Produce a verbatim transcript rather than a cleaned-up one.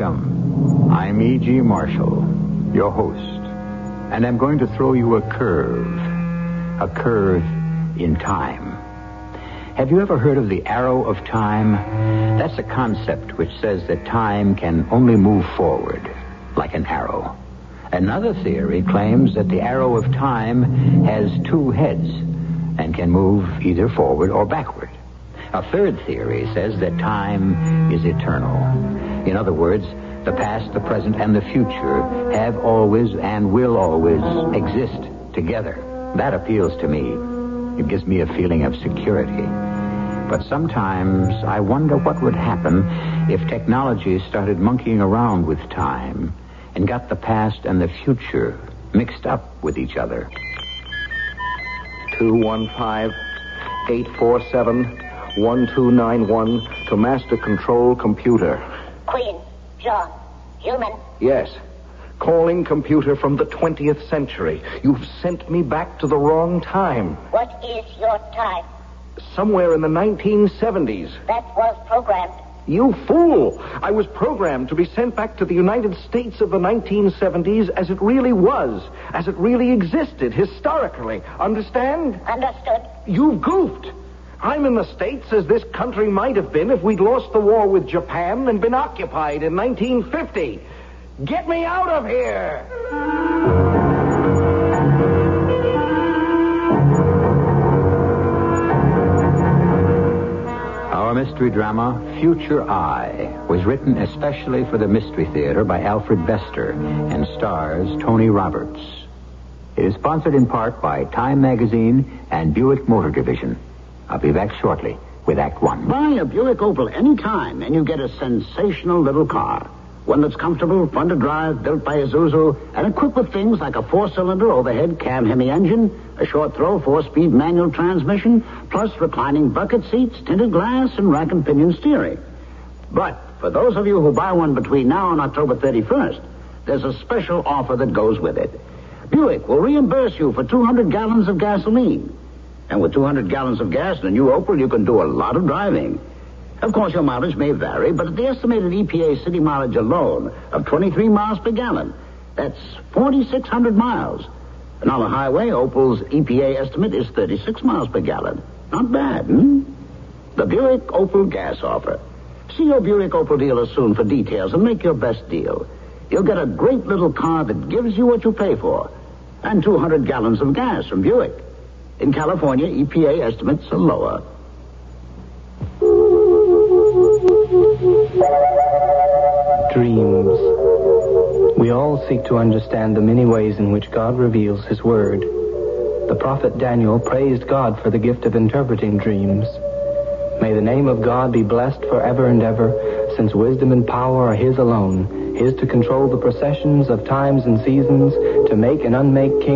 Welcome. I'm E G. Marshall, your host, and I'm going to throw you a curve, a curve in time. Have you ever heard of the arrow of time? That's a concept which says that time can only move forward, like an arrow. Another theory claims that the arrow of time has two heads and can move either forward or backward. A third theory says that time is eternal. In other words, the past, the present, and the future have always and will always exist together. That appeals to me. It gives me a feeling of security. But sometimes I wonder what would happen if technology started monkeying around with time and got the past and the future mixed up with each other. two one five, eight four seven, one two nine one to Master Control Computer. Queen, John, human. Yes. Calling computer from the twentieth century. You've sent me back to the wrong time. What is your time? Somewhere in the nineteen seventies. That was programmed. You fool! I was programmed to be sent back to the United States of the nineteen seventies as it really was, as it really existed historically. Understand? Understood. You've goofed. I'm in the States as this country might have been if we'd lost the war with Japan and been occupied in nineteen fifty. Get me out of here! Our mystery drama, Future I, was written especially for the Mystery Theater by Alfred Bester and stars Tony Roberts. It is sponsored in part by Time Magazine and Buick Motor Division. I'll be back shortly with Act One. Buy a Buick Opel anytime and you get a sensational little car. One that's comfortable, fun to drive, built by Isuzu, and equipped with things like a four-cylinder overhead cam Hemi engine, a short-throw four-speed manual transmission, plus reclining bucket seats, tinted glass, and rack and pinion steering. But for those of you who buy one between now and October thirty-first, there's a special offer that goes with it. Buick will reimburse you for two hundred gallons of gasoline. And with two hundred gallons of gas in a new Opel, you can do a lot of driving. Of course, your mileage may vary, but at the estimated E P A city mileage alone of twenty-three miles per gallon, that's forty-six hundred miles. And on the highway, Opel's E P A estimate is thirty-six miles per gallon. Not bad, hmm? The Buick Opel gas offer. See your Buick Opel dealer soon for details and make your best deal. You'll get a great little car that gives you what you pay for. And two hundred gallons of gas from Buick. In California, E P A estimates are lower. Dreams. We all seek to understand the many ways in which God reveals His Word. The prophet Daniel praised God for the gift of interpreting dreams. May the name of God be blessed forever and ever, since wisdom and power are His alone, His to control the processions of times and seasons, to make and unmake kings.